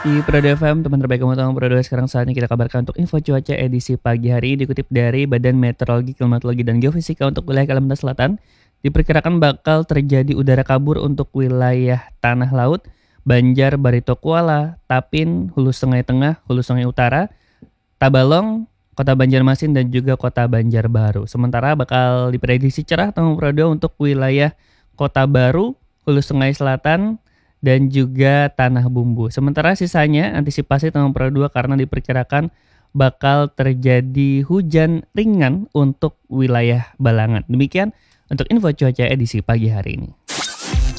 Di Prado FM, teman terbaik kamu tahu Prado. Sekarang saatnya kita kabarkan untuk info cuaca edisi pagi hari ini dikutip dari Badan Meteorologi, Klimatologi, dan Geofisika untuk wilayah Kalimantan Selatan. Diperkirakan bakal terjadi udara kabur untuk wilayah Tanah Laut, Banjar, Barito Kuala, Tapin, Hulu Sungai Tengah, Hulu Sungai Utara, Tabalong, Kota Banjarmasin, dan juga Kota Banjarbaru. Sementara bakal diprediksi cerah Tamu Prado untuk wilayah Kota Baru, Hulu Sungai Selatan, dan juga Tanah Bumbu. Sementara sisanya antisipasi Tamu Prado karena diperkirakan bakal terjadi hujan ringan untuk wilayah Balangan. Demikian untuk info cuaca edisi pagi hari ini.